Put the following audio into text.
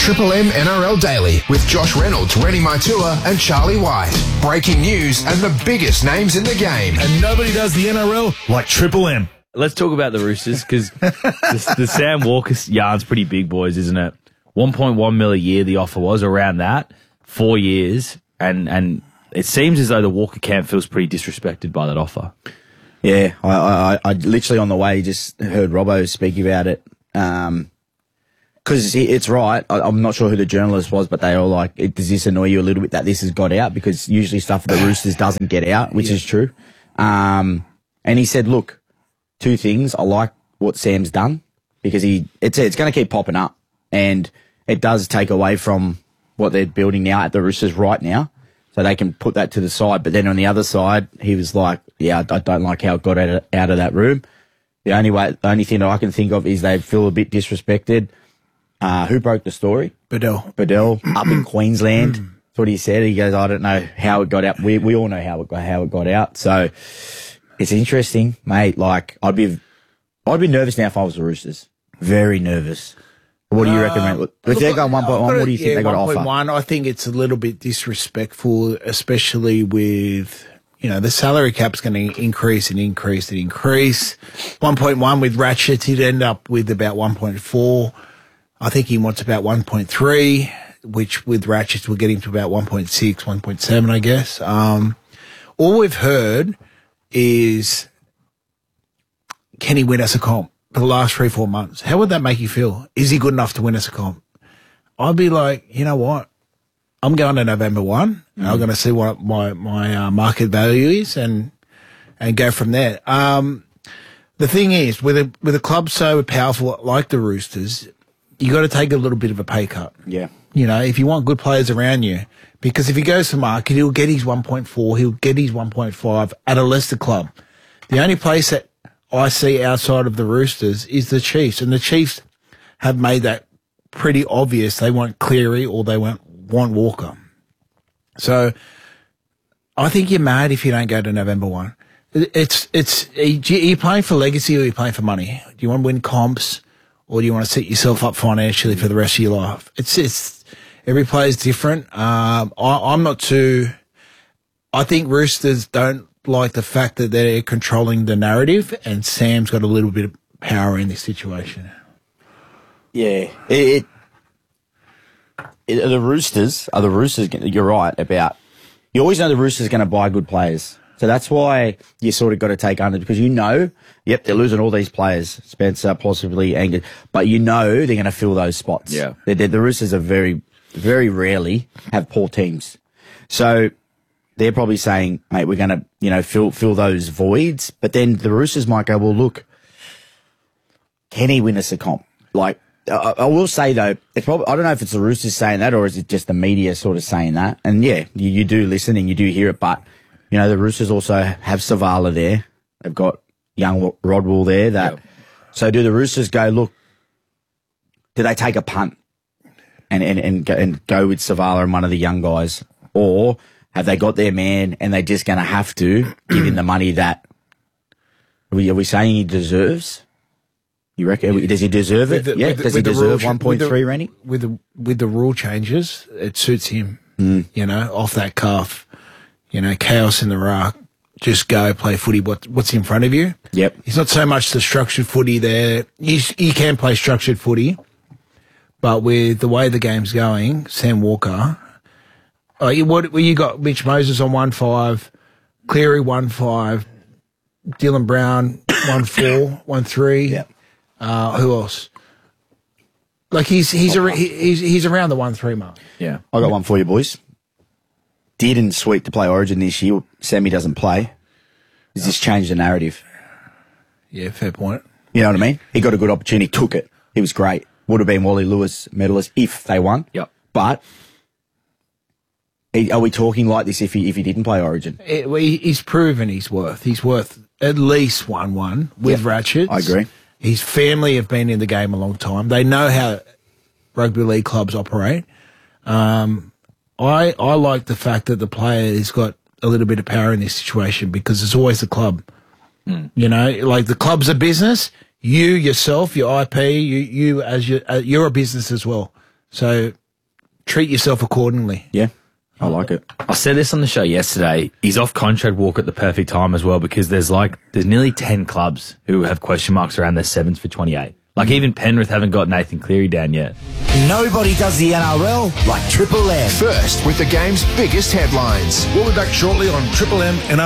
Triple M NRL Daily with Josh Reynolds, Rennie Maitua and Charlie White. Breaking news and the biggest names in the game. And nobody does the NRL like Triple M. Let's talk about the Roosters because the Sam Walker yarn's pretty big, boys, isn't it? 1.1 mil a year the offer was, around that, 4 years, and it seems as though the Walker camp feels pretty disrespected by that offer. Yeah, I literally on the way just heard Robbo speak about it. Because it's right. I'm not sure who the journalist was, but they all like, does this annoy you a little bit that this has got out? Because usually stuff at the Roosters doesn't get out, which is true. And he said, look, two things. I like what Sam's done because it's going to keep popping up, and it does take away from what they're building now at the Roosters right now. So they can put that to the side. But then on the other side, he was like, yeah, I don't like how it got out of that room. The only thing that I can think of is they feel a bit disrespected. Who broke the story? Bedell up in Queensland. That's what he said. He goes, I don't know how it got out. We all know how it got out. So it's interesting, mate. Like I'd be nervous now if I was the Roosters. Very nervous. What do you reckon, mate? If they're going 1.1, what do you think they got to offer? 1.1, I think it's a little bit disrespectful, especially with, the salary cap's going to increase and increase and increase. 1.1 with Ratchett, he'd end up with about 1.4. I think he wants about 1.3, which with Ratchett will get him to about 1.6, 1.7, I guess. All we've heard is, can he win us a comp for the last 3-4 months? How would that make you feel? Is he good enough to win us a comp? I'd be like, you know what? I'm going to November 1. And I'm going to see what my market value is and go from there. The thing is, with a club so powerful like the Roosters, you got to take a little bit of a pay cut. Yeah. If you want good players around you, because if he goes to market, he'll get his 1.4, he'll get his 1.5 at a lesser club. The only place that I see outside of the Roosters is the Chiefs, and the Chiefs have made that pretty obvious. They want Cleary or they want Walker. So I think you're mad if you don't go to November 1. Are you playing for legacy or are you playing for money? Do you want to win comps? Or do you want to set yourself up financially for the rest of your life? It's every player's different. I'm not too. I think Roosters don't like the fact that they're controlling the narrative, and Sam's got a little bit of power in this situation. Yeah, the Roosters are the Roosters. You're right about. You always know the Roosters are going to buy good players. So that's why you sort of got to take under, because yep, they're losing all these players, Spencer, possibly Angus, but they're going to fill those spots. Yeah. The Roosters are very, very rarely have poor teams. So they're probably saying, mate, we're going to, fill those voids. But then the Roosters might go, well, look, can he win us a comp? Like, I will say though, it's probably, I don't know if it's the Roosters saying that or is it just the media sort of saying that. And yeah, you do listen and you do hear it, but the Roosters also have Savala there. They've got young Rodwell there. So do the Roosters go, look, do they take a punt and go with Savala and one of the young guys? Or have they got their man and they're just going to have to give him the money that, are we saying he deserves? You reckon? Does he deserve it? Does he deserve 1.3, Rennie? With the rule changes, it suits him, off that cuff. Chaos in the ruck. Just go play footy. What's in front of you? Yep. It's not so much the structured footy there. He can play structured footy, but with the way the game's going, Sam Walker. You got Mitch Moses on 1.5, Cleary 1.5, Dylan Brown 1.4, 1.3. Yep. Who else? Like he's around the 1.3 mark. Yeah. I got one for you, boys. Didn't sweep to play Origin this year. Sammy doesn't play. Does this change the narrative? Yeah, fair point. You know what I mean? He got a good opportunity, took it. He was great. Would have been Wally Lewis medalist if they won. Yep. But are we talking like this if he didn't play Origin? He's proven he's worth. He's worth at least 1-1 with Ratchett. I agree. His family have been in the game a long time. They know how rugby league clubs operate. I like the fact that the player has got a little bit of power in this situation because it's always the club. Like the club's a business. You yourself, your IP, you're a business as well. So treat yourself accordingly. Yeah, I like it. I said this on the show yesterday. He's off contract walk at the perfect time as well because there's nearly 10 clubs who have question marks around their sevens for 28. Like even Penrith haven't got Nathan Cleary down yet. Nobody does the NRL like Triple M. First with the game's biggest headlines. We'll be back shortly on Triple M